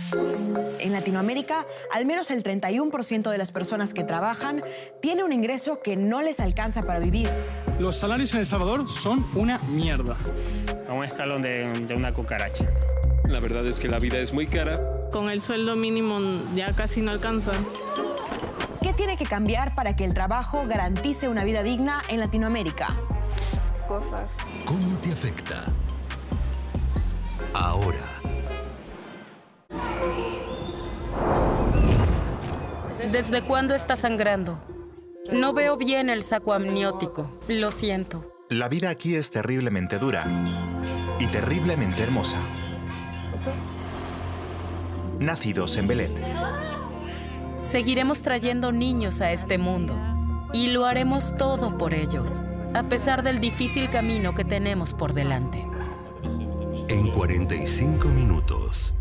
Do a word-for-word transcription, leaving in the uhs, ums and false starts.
En Latinoamérica, al menos el treinta y uno por ciento de las personas que trabajan tiene un ingreso que no les alcanza para vivir. Los salarios en El Salvador son una mierda. A un escalón de, de una cucaracha. La verdad es que la vida es muy cara. Con el sueldo mínimo ya casi no alcanza. ¿Qué tiene que cambiar para que el trabajo garantice una vida digna en Latinoamérica? Cosas. ¿Cómo te afecta? Ahora. ¿Desde cuándo está sangrando? No veo bien el saco amniótico. Lo siento. La vida aquí es terriblemente dura y terriblemente hermosa. Nacidos en Belén. Seguiremos trayendo niños a este mundo y lo haremos todo por ellos, a pesar del difícil camino que tenemos por delante. En cuarenta y cinco minutos.